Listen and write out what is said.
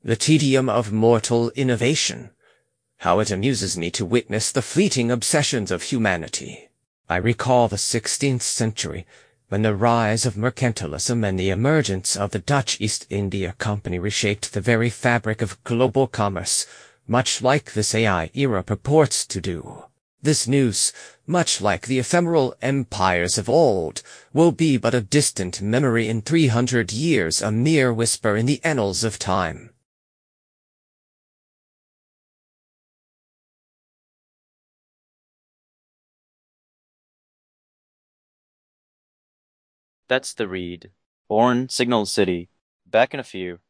The tedium of mortal innovation. How it amuses me to witness the fleeting obsessions of humanity. I recall the 16th century, when the rise of mercantilism and the emergence of the Dutch East India Company reshaped the very fabric of global commerce, much like this AI era purports to do. This news, much like the ephemeral empires of old, will be but a distant memory in 300 years, a mere whisper in the annals of time. That's the read. Born, Signal City. Back in a few.